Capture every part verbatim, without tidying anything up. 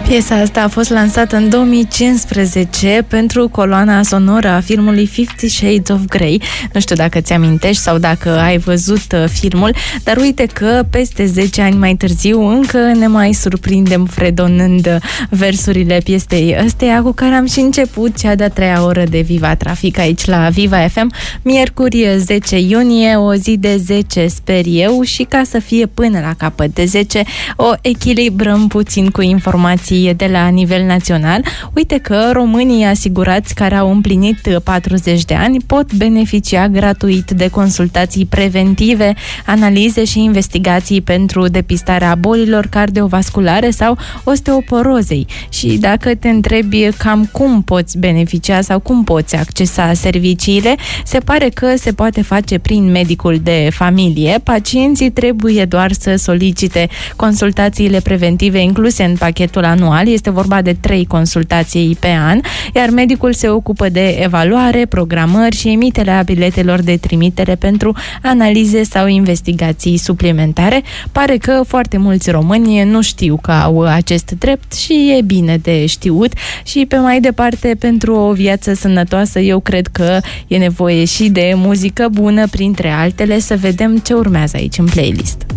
Piesa asta a fost lansată în două mii cincisprezece pentru coloana sonoră a filmului Fifty Shades of Grey. Nu știu dacă ți amintești sau dacă ai văzut filmul, dar uite că peste zece ani mai târziu încă ne mai surprindem fredonând versurile piesei ăsteia cu care am și început cea de-a treia oră de Viva Trafic aici la Viva F M. Miercuri zece iunie, o zi de zece sper eu, și ca să fie până la capăt de zece, o echilibrăm puțin cu informații de la nivel național. Uite că românii asigurați care au împlinit patruzeci de ani pot beneficia gratuit de consultații preventive, analize și investigații pentru depistarea bolilor cardiovasculare sau osteoporozei. Și dacă te întrebi cam cum poți beneficia sau cum poți accesa serviciile, se pare că se poate face prin medicul de familie. Pacienții trebuie doar să solicite consultațiile preventive incluse în pachetul anual. Este vorba de trei consultații pe an, iar medicul se ocupă de evaluare, programări și emiterea biletelor de trimitere pentru analize sau investigații suplimentare. Pare că foarte mulți români nu știu că au acest drept și e bine de știut. Și pe mai departe, pentru o viață sănătoasă, eu cred că e nevoie și de muzică bună, printre altele. Să vedem ce urmează aici în playlist.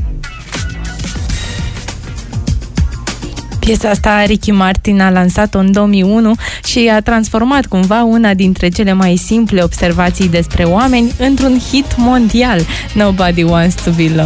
Piesa asta Ricky Martin a lansat-o în două mii unu și a transformat cumva una dintre cele mai simple observații despre oameni într-un hit mondial. Nobody Wants to Be Lonely.